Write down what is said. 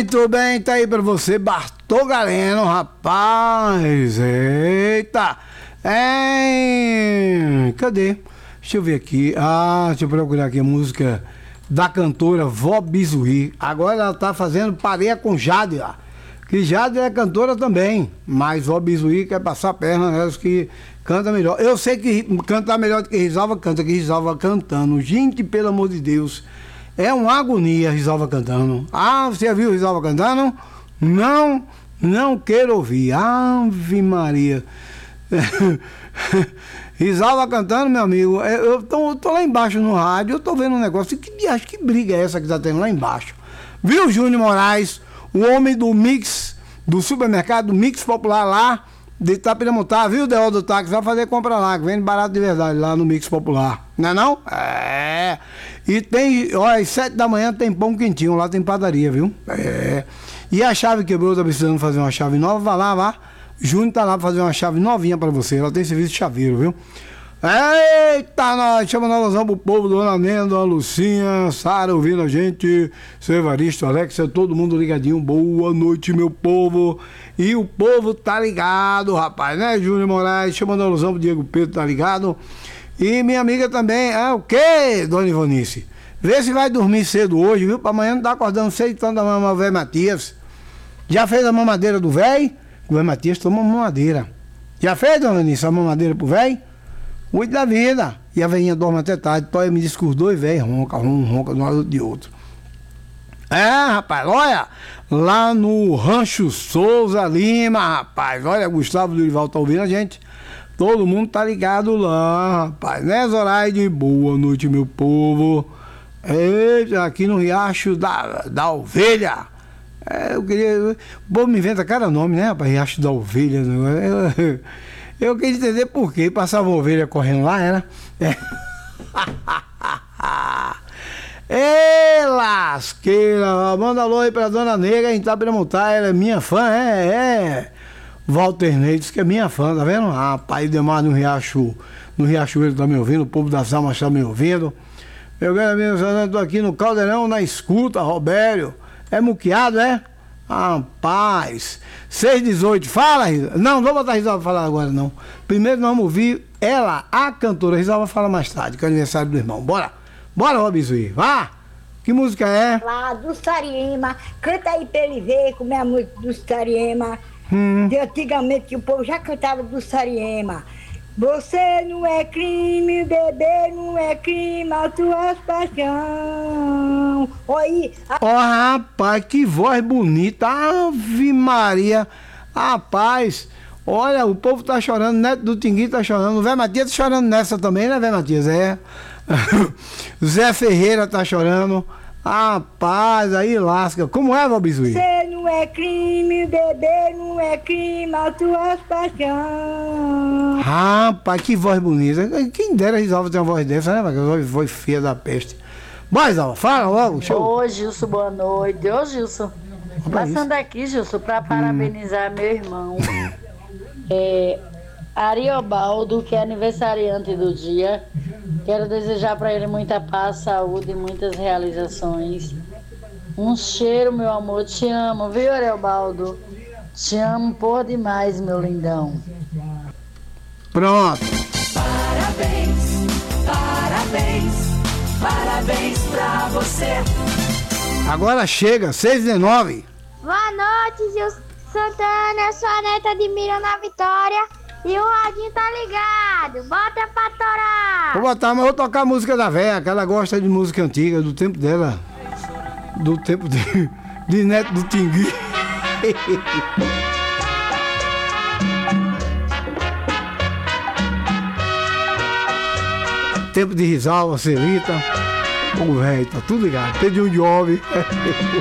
Muito bem, tá aí pra você, Bartô Galeno, rapaz. Eita. Cadê? Deixa eu ver aqui. Deixa eu procurar aqui a música da cantora Vó Bizuí. Agora ela tá fazendo pareia com Jade lá. Que Jade é cantora também, mas Vó Bizuí quer passar a perna nelas que canta melhor. Eu sei que cantar melhor do que Risalva canta, que Risalva cantando. Gente, pelo amor de Deus, é uma agonia Risalva cantando. Você já viu Risalva cantando? Não quero ouvir. Ave Maria. Risalva cantando, meu amigo. Eu tô lá embaixo no rádio, eu tô vendo um negócio. Que briga é essa que tá tendo lá embaixo? Viu, Júnior Moraes? O homem do mix, do supermercado Mix Popular lá, de Itapiramontar, viu, Deol do Táxi? Vai fazer compra lá, que vende barato de verdade lá no Mix Popular. Não é não? E tem, às 7 da manhã tem pão quentinho, lá tem padaria, viu? E a chave quebrou, tá precisando fazer uma chave nova, vai lá, vá. Júnior tá lá pra fazer uma chave novinha pra você, ela tem serviço de chaveiro, viu? Eita, nós chamando a alusão pro povo, Dona Nena, Dona Lucinha, Sara ouvindo a gente, seu Evaristo, Alexia, todo mundo ligadinho, boa noite, meu povo. E o povo tá ligado, rapaz, né, Júnior Moraes, chamando a alusão pro Diego Pedro, tá ligado? E minha amiga também, o quê, Dona Ivonice? Vê se vai dormir cedo hoje, viu? Pra amanhã não tá acordando cedo, então da mamãe, velho Matias. Já fez a mamadeira do velho? O velho Matias toma mamadeira. Já fez, Dona Ivonice, a mamadeira pro velho? Cuide da vida. E a velhinha dorme até tarde. Toia me diz que os dois velhos ronca de um lado de outro. Rapaz, olha, lá no Rancho Souza Lima, rapaz, olha, Gustavo Durival tá ouvindo a gente. Todo mundo tá ligado lá, rapaz, né, Zoraide? Boa noite, meu povo. Aqui no Riacho da Ovelha. Eu queria. O povo me inventa cada nome, né, rapaz? Riacho da Ovelha. Eu queria entender por que passava uma ovelha correndo lá, era? Lasqueira! Manda alô aí pra Dona Negra em Itapiramontar, ela é minha fã, Walter Ney diz que é minha fã, tá vendo? Rapaz, Demar no Riachuelo tá me ouvindo, o povo das almas tá me ouvindo. Meu grande amigo, eu tô aqui no Caldeirão, na escuta, Robério. É muqueado, é? Rapaz, 6h18, fala, Risalva. Não vou botar a Risalva falar agora, não. Primeiro nós vamos ouvir ela, a cantora. Risalva fala mais tarde, que é o aniversário do irmão. Bora, Robizui, vá! Que música é? Lá do Sariema, canta aí pra ele ver como é a música do Sariema. De antigamente que o povo já cantava do Sariema. Você não é crime, beber não é crime, a tua paixão. Oi. Rapaz, que voz bonita, Ave Maria. Rapaz, olha, o povo tá chorando, Neto do Tingui tá chorando, o Zé Matias tá chorando nessa também, né, Zé Matias? Zé Ferreira tá chorando. Rapaz, aí lasca. Como é, Valbizuí? Você não é crime, beber não é crime, a tua paixão. Rapaz, que voz bonita. Quem dera Risalva ter uma voz dessa, né? Uma voz feia da peste. Mas, Risalva, fala logo. Show. Ô, Gilson, boa noite. Ô, Gilson, passando aqui, Gilson, para parabenizar meu irmão. Ariobaldo, que é aniversariante do dia. Quero desejar para ele muita paz, saúde e muitas realizações. Um cheiro, meu amor. Te amo, viu, Ariobaldo? Te amo por demais, meu lindão. Pronto. Parabéns, parabéns, parabéns pra você. Agora chega, 6h19. Boa noite, Gilson Santana. Eu sou a neta de Mirana Vitória. E o radinho tá ligado. Bota pra torar. Vou botar, mas vou tocar a música da véia, que ela gosta de música antiga, do tempo dela. Do tempo de Neto do Tingui. Tempo de Risalva, Celita. O velho, tá tudo ligado. Pedrinho de homem.